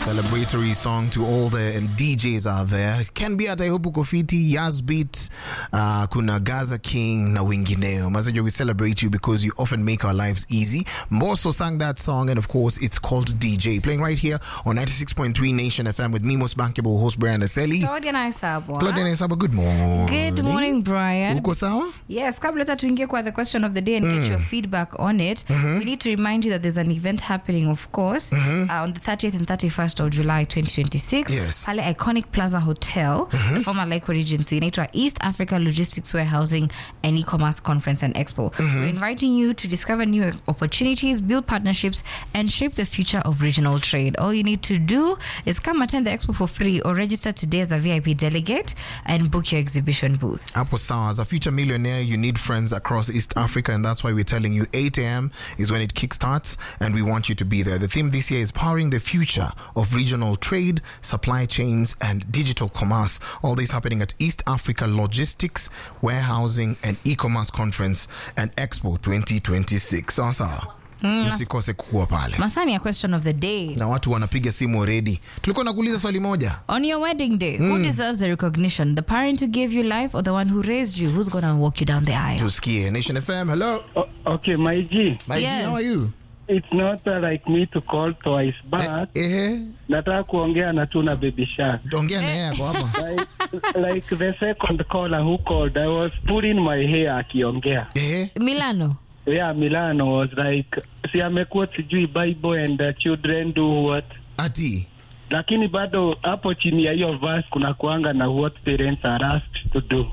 Celebratory song to all the DJs out there. Can be at I hope Kofiti, Yazbeat, kuna Gaza King na wengineo. Mazenjo, we celebrate you because you often make our lives easy. Mbosso sang that song, and of course it's called DJ. Playing right here on 96.3 Nation FM with me, most bankable host Brian Aseli. Claudia Naisabwa. Claudia Naisabwa, good morning. Good morning, Brian. Uko sawa? Yes, kabla tuingie kwa the question of the day and get your feedback on it, we need to remind you that there's an event happening, of course, on the 30th and 31st of July 2026. Yes. Pale Iconic Plaza Hotel, the former Lyco Regency, inaitwa East Africa Logistics Warehousing and E-commerce Conference and Expo. We're inviting you to discover new opportunities, build partnerships, and shape the future of regional trade. All you need to do is come attend the expo for free or register today as a VIP delegate and book your exhibition booth. Apo sawa. As a future millionaire, you need friends across East Africa, and that's why we're telling you 8 a.m. is when it kickstarts, and we want you to be there. The theme this year is powering the future of regional trade, supply chains, and digital commerce. All this happening at East Africa Logistics, Warehousing, and E-commerce Conference and Expo 2026. Sawa sawa. Usikose kuwa pale. Masani, a question of the day. Na watu wanapiga simu already. Tulikuwa nakuuliza swali moja. On your wedding day, who deserves the recognition? The parent who gave you life or the one who raised you? Who's going to walk you down the aisle? Tusikie. Nation FM, hello. Okay, my G. My G, how are you? It's not like me to call twice, but nataka kuongea na tuna Baby Shark. Ongea na yeye hapo hapa. Like the second caller who called, I was pulling my hair akiongea. Milano. Yeah, Milano was like, si amekuwa sijui Bible and the children do what? Ati. Lakini bado hapo chini ya hiyo verse kuna kuanga na what parents are asked to do.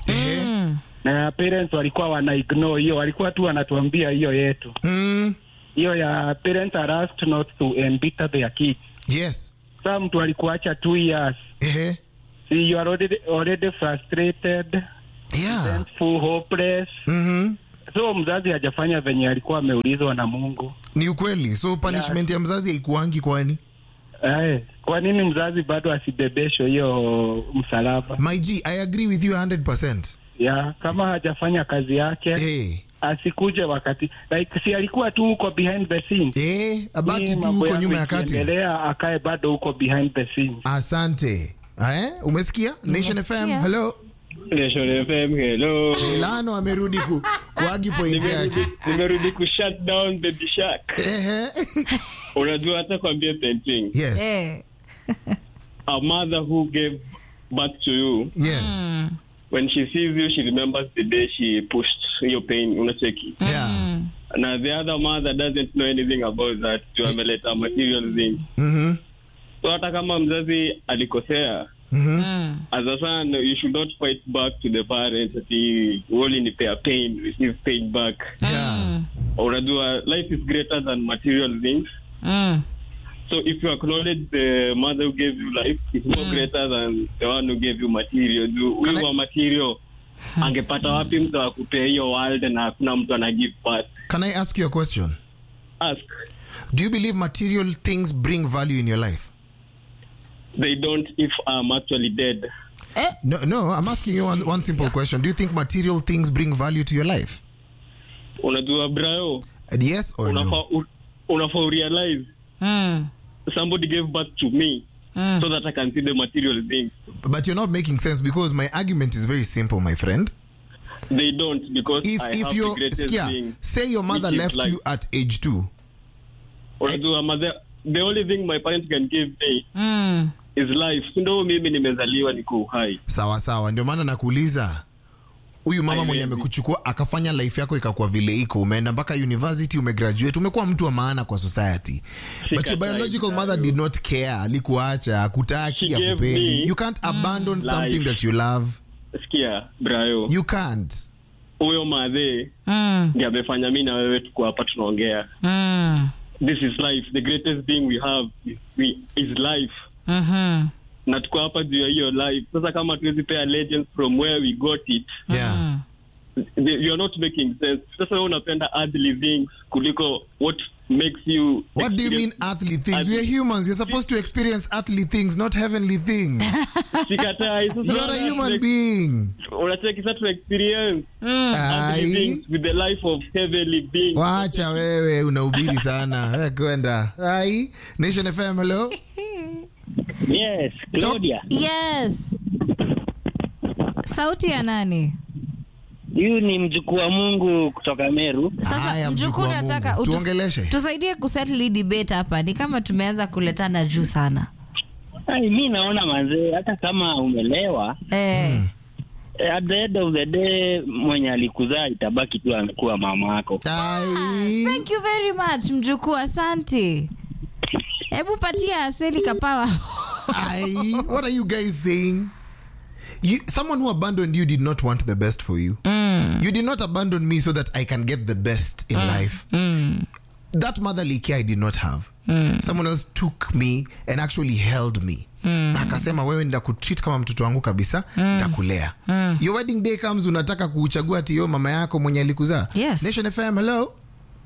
Na parents walikuwa wana ignore hiyo, walikuwa tu wanatuambia hiyo yetu. Hiyo ya parents are asked not to embitter their kids. Yes. Sasa mtu alikuacha 2 years. See, you are already frustrated. Yeah. Full hopeless. So mzazi hajafanya venye alikuwa ameulizwa na Mungu. Ni ukweli. So punishment ya mzazi haikuangi kwani? Kwa nini mzazi bado asibebesho hiyo msalaba? My G, I agree with you 100%. Yeah, kama hajafanya kazi yake. Asikuje wakati like si alikuwa tu huko behind the scenes. Abaki tu huko nyuma ya kati. Endelea akae bado huko behind the scenes. Asante. Umesikia? Nation FM, hello. Nation FM, hello. Milano amerudi kuagi point yake. Nimerudi ku shut down Baby Shark. Unajua hata kwambia painting. Yes. A mother who gave birth to you. Yes. When she sees you, she remembers the day she pushed your pain. Unacheki. Yeah. Now the other mother doesn't know anything about that. To ameleta material thing. So hata kama mzazi alikosea, as a son, you should not fight back to the parents that he only need pay pain, receive pain back. Yeah. Unajua, life is greater than material things. So if you acknowledge the mother who gave you life, it's more greater than the one who gave you material. Huyu wa material angepata wapi mtu akupea hiyo world na hakuna mtu ana give back? Can I ask you a question? Ask. Do you believe material things bring value in your life? They don't if I'm actually dead. No, I'm asking you one simple question. Do you think material things bring value to your life? Unajua Brayo? Yes or no? Unafaa realize somebody gave birth to me so that I can see the material things. But you're not making sense because my argument is very simple, my friend. They don't, because I have the greatest thing. Say your mother left you at age 2. The only thing my parents can give me is life. Ndio mimi nimezaliwa niko uhai. Sawa, ndio maana nakuuliza. Huyu mama mwenye amekuchukua akafanya life yako ikakuwa vile iko, umeenda mpaka university, umegraduate, umekuwa mtu wa maana kwa society. But your biological mother did not care, alikuacha, hakutaki, hakupendi. You can't abandon something that you love. Sikia, Brayo. You can't. Huyo madhe ndiye amefanya mimi na wewe tuko hapa tunaongea. This is life. The greatest thing we have is life. Na tuko hapa juu ya hiyo life. Sasa kama tuwezi pay legends from where we got it. Yeah. You're not making sense. Sasa wewe unapenda earthly things kuliko what makes you. What do you mean earthly things? We are humans. You're supposed to experience earthly things, not heavenly things. You're a human being. Unataka sasa to experience earthly things with the life of heavenly beings. Wacha wewe unahubiri sana. Kwenda. Nation FM, hello. Yes, Claudia. Yes. Sauti ya nani? Huyu ni mjukuu wa Mungu kutoka Meru. Sasa Haya, mjukuu mjukuu wa nataka Mungu. Tuongeleshe. tusaidie kusettle debate hapa. Ni kama tumeanza kuletana juu sana. Mimi naona manzee, hata kama umelewa, at the end of the day mwenye alikuzaa itabaki tu anakuwa mama yako. Thank you very much mjukuu, asante. Hebu patia Aseli kapawa. What are you guys saying? Someone who abandoned you did not want the best for you. You did not abandon me so that I can get the best in life. That motherly care I did not have. Someone else took me and actually held me. Akasema wewe ndakutreat kama mtoto wangu kabisa, ndakulea. Your wedding day comes, unataka kuchagua ati yo mama yako mwenye alikuzaa. Yes. Nation FM, hello.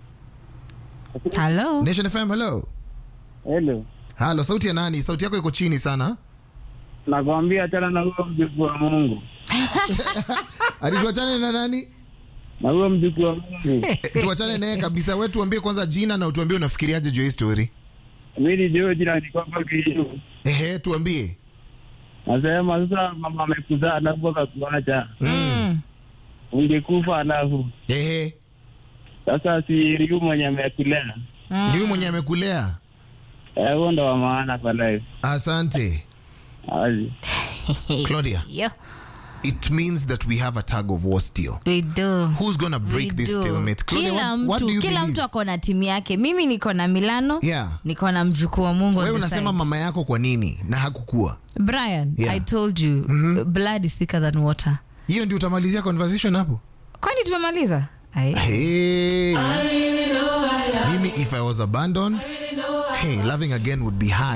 Hello. Nation FM, hello. Hello. Hello, sauti ya nani? Sauti yako iko chini sana. Nakwambia tena na huyo mjukuu wa Mungu. Alituachane na nani? Na huyo mjukuu wa Mungu. Tuachane naye kabisa. Wewe tuambie kwanza jina na utuambie unafikiriaje juu ya story. Mimi ndio jina ni kwamba kitu. Tuambie. Nasema sasa mama amekuzaa alafu akakuacha. Ungekufa alafu. Sasa si yule mwenye amekulea. Ndio mwenye amekulea. Huyo ndo wa maana kwa life. Asante. Claudia. Yeah. It means that we have a tug of war still. We do. Who's gonna break this stalemate? Claudia, what do you kila believe? mtu ako na timu yake. Mimi niko na Milano. Yeah. Niko na mjukuu wa Mungu. Wewe unasema mama yako kwa nini na hakukua? Brian, Yeah. I told you, blood is thicker than water. Hiyo ndio utamalizia conversation hapo? Kwani tumemaliza? Mimi if I was abandoned, loving again would be hard.